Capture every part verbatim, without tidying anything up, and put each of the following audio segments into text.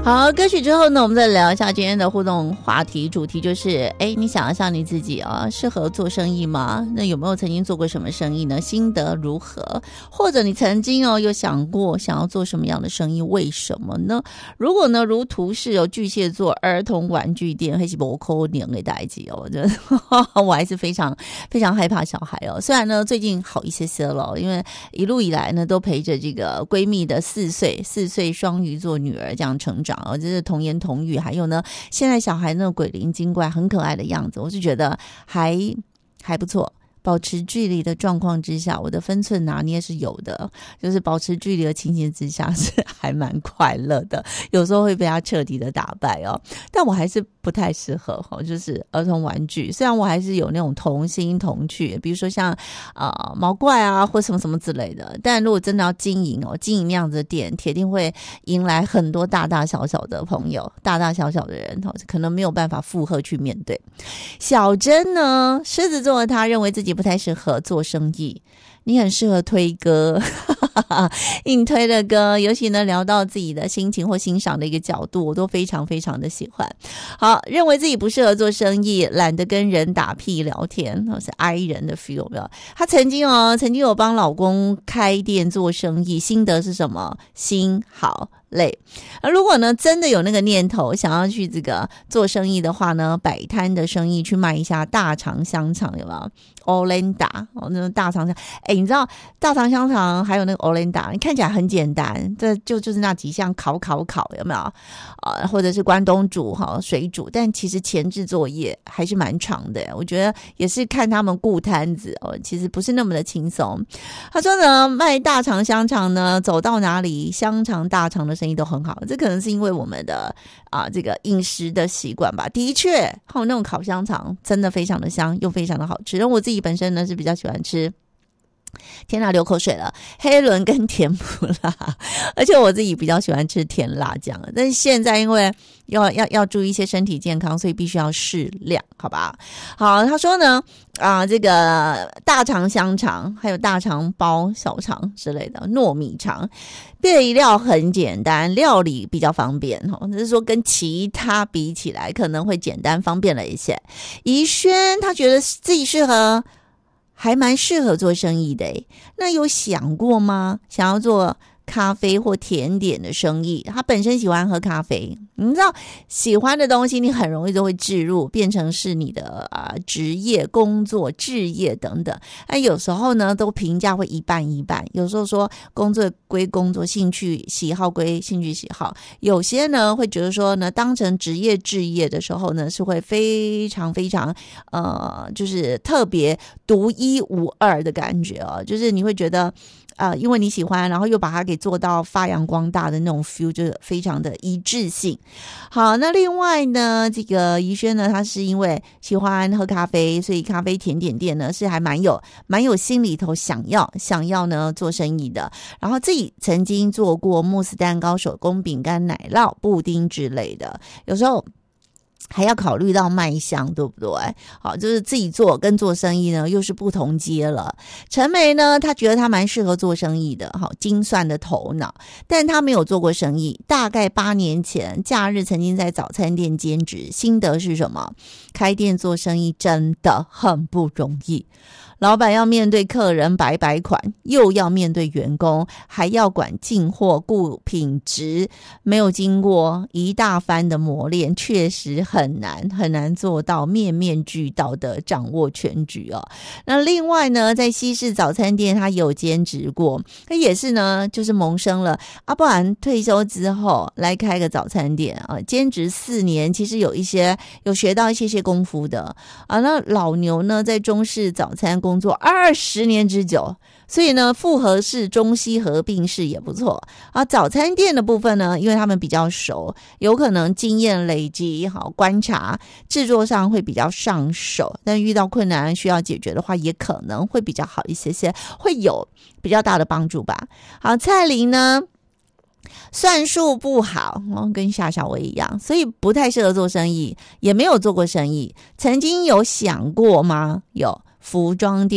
好，歌曲之后呢，我们再聊一下今天的互动话题，主题就是哎，你想一下你自己啊，适合做生意吗？那有没有曾经做过什么生意呢？心得如何？或者你曾经哦有想过想要做什么样的生意？为什么呢？如果呢如图示有巨蟹座儿童玩具店，还是不可能的代志哦，我还是非常非常害怕小孩哦。虽然呢最近好一些些了，因为一路以来呢都陪着这个闺蜜的四岁四岁双鱼座女儿这样成长哦，这是童言童语。还有呢，现在小孩那个鬼灵精怪、很可爱的样子，我是觉得还还不错。保持距离的状况之下，我的分寸拿捏是有的，就是保持距离的情形之下是还蛮快乐的，有时候会被他彻底的打败哦。但我还是不太适合就是儿童玩具，虽然我还是有那种童心童趣，比如说像呃毛怪啊或什么什么之类的，但如果真的要经营哦，经营那样子的店，铁定会迎来很多大大小小的朋友，大大小小的人可能没有办法负荷去面对。小珍呢，狮子座的他认为自己不太适合做生意，你很适合推歌硬推的歌，尤其呢聊到自己的心情或欣赏的一个角度，我都非常非常的喜欢。好，认为自己不适合做生意，懒得跟人打屁聊天，是 I 人的 feel 没有？他曾经哦，曾经有帮老公开店做生意，心得是什么？心好累。而如果呢真的有那个念头想要去这个做生意的话呢，摆摊的生意去卖一下大肠香肠，有没有 Olenda 哦，那种大肠香，哎，你知道大肠香肠还有那个 Olenda 你看起来很简单，这就就是那几项烤烤烤，有没有啊？或者是关东煮哈水煮，但其实前置作业还是蛮长的，我觉得也是看他们顾摊子哦，其实不是那么的轻松。他说呢，卖大肠香肠呢，走到哪里香肠大肠的生意都很好，这可能是因为我们的啊这个饮食的习惯吧。的确，还有那种烤香肠真的非常的香，又非常的好吃。然后我自己本身呢是比较喜欢吃。天哪，流口水了！黑轮跟甜不辣，而且我自己比较喜欢吃甜辣酱，但是现在因为要要要注意一些身体健康，所以必须要适量，好吧？好，他说呢，啊，这个大肠香肠，还有大肠包小肠之类的糯米肠，备料很简单，料理比较方便哈，就是说跟其他比起来，可能会简单方便了一些。怡轩他觉得自己适合。还蛮适合做生意的诶，那有想过吗？想要做咖啡或甜点的生意，他本身喜欢喝咖啡，你知道喜欢的东西你很容易就会置入变成是你的啊职业工作置业等等，那有时候呢都评价会一半一半，有时候说工作归工作，兴趣喜好归兴趣喜好，有些呢会觉得说呢当成职业置业的时候呢是会非常非常呃就是特别独一无二的感觉哦，就是你会觉得呃，因为你喜欢，然后又把它给做到发扬光大的那种 feel， 就是非常的一致性。好，那另外呢，这个怡轩呢，他是因为喜欢喝咖啡，所以咖啡甜点店呢是还蛮有蛮有心里头想要想要呢做生意的。然后自己曾经做过慕斯蛋糕、手工饼干、奶酪、布丁之类的，有时候。还要考虑到卖相，对不对？好，就是自己做跟做生意呢又是不同阶了。陈梅呢，她觉得她蛮适合做生意的，好，精算的头脑，但她没有做过生意。大概八年前，假日曾经在早餐店兼职，心得是什么？开店做生意真的很不容易。老板要面对客人百百款，又要面对员工，还要管进货顾品质，没有经过一大番的磨练，确实很难很难做到面面俱到的掌握全局哦。那另外呢，在西式早餐店他有兼职过，他也是呢就是萌生了啊，不然退休之后来开个早餐店啊，兼职四年，其实有一些有学到一些些功夫的啊。那老牛呢在中式早餐工作二十年之久，所以呢复合式中西合并式也不错啊。早餐店的部分呢，因为他们比较熟，有可能经验累积，好观察制作上会比较上手，但遇到困难需要解决的话，也可能会比较好一些些，会有比较大的帮助吧。好，蔡琳呢算术不好，跟夏小薇一样，所以不太适合做生意，也没有做过生意。曾经有想过吗？有服装店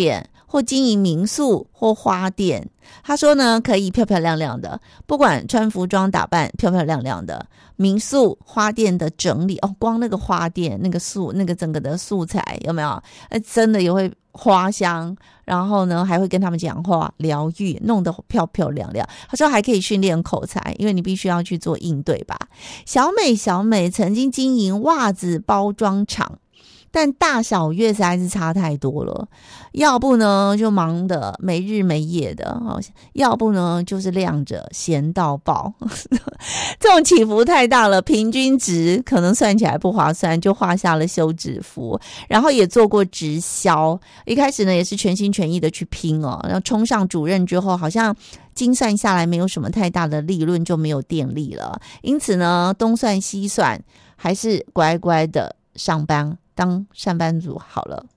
或经营民宿或花店。他说呢，可以漂漂亮亮的，不管穿服装打扮漂漂亮亮的，民宿花店的整理哦，光那个花店那个素那个整个的素材有没有？呃，真的也会花香，然后呢还会跟他们讲话疗愈，弄得漂漂亮亮。他说还可以训练口才，因为你必须要去做应对吧。小美小美曾经经营袜子包装厂，但大小月实在是差太多了，要不呢就忙得没日没夜的，要不呢就是晾着闲到爆这种起伏太大了，平均值可能算起来不划算，就画下了休止符。然后也做过直销，一开始呢也是全心全意的去拼哦，然后冲上主任之后好像精算下来没有什么太大的利润，就没有电力了，因此呢东算西算还是乖乖的上班当上班族好了。